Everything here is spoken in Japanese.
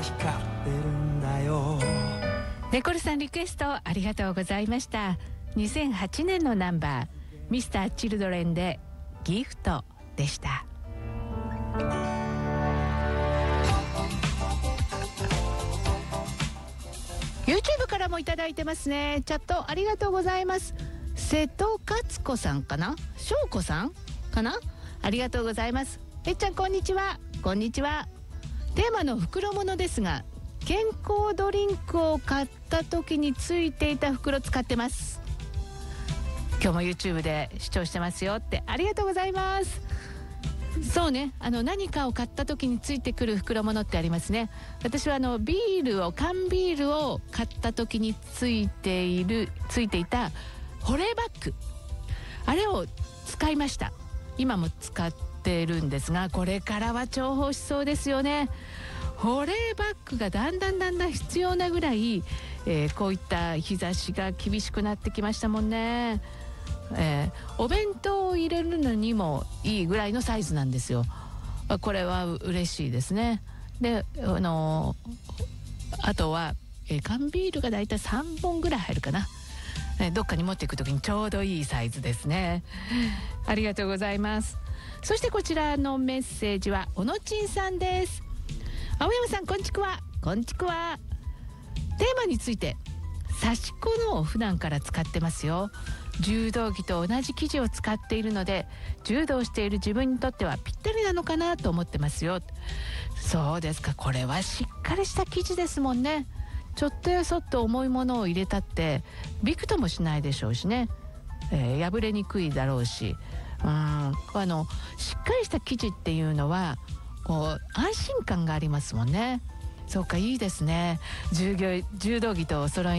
光ってるんだよ。 ネコルさんリクエストありがとうございました。2008年のナンバーミスターチルドレンでギフトでした。YouTube からもいただいてますね。チャットありがとうございます。瀬戸勝子さんかな、翔子さんかな、ありがとうございます。えっちゃんこんにちは。こんにちは。テーマの袋物ですが、健康ドリンクを買った時についていた袋使ってます。今日も YouTube で視聴してますよって、ありがとうございます。そうね、何かを買った時についてくる袋物ってありますね。私は缶ビールを買った時についていた保冷バッグ、あれを使いました。今も使ってるんですが、これからは重宝しそうですよね。保冷バッグがだんだん必要なぐらい、こういった日差しが厳しくなってきましたもんね。お弁当を入れるのにもいいぐらいのサイズなんですよ。これは嬉しいですね。で、あとは、缶ビールがだいたい3本ぐらい入るかな。どっかに持っていくときにちょうどいいサイズですね。ありがとうございます。そしてこちらのメッセージはおのちんさんです。青山さんこんちくわ。こんちくわ。テーマについて、刺し子のを普段から使ってますよ。柔道着と同じ生地を使っているので、柔道している自分にとってはぴったりなのかなと思ってますよ。そうですか。これはしっかりした生地ですもんね。ちょっとやそっと重いものを入れたってびくともしないでしょうしね、破れにくいだろうし、しっかりした生地っていうのはこう安心感がありますもんね。そうか、いいですね。柔道着とお揃い